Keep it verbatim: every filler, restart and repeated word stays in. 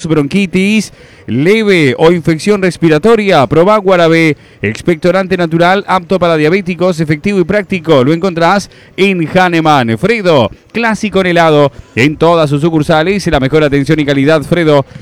bronquitis leve o infección respiratoria. Proba Guarabé, expectorante natural apto para diabéticos, efectivo y práctico. Lo encontrás en Hahnemann. Fredo, clásico en helado en todas sus sucursales. La mejor atención y calidad, Fredo.